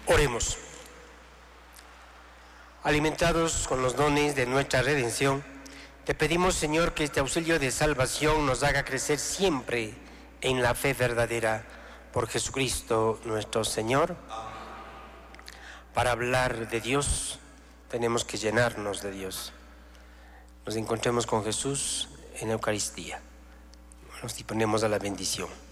Oremos. Alimentados con los dones de nuestra redención, te pedimos, Señor, que este auxilio de salvación nos haga crecer siempre en la fe verdadera por Jesucristo nuestro Señor. Para hablar de Dios tenemos que llenarnos de Dios. Nos encontremos con Jesús en la Eucaristía. Nos disponemos a la bendición.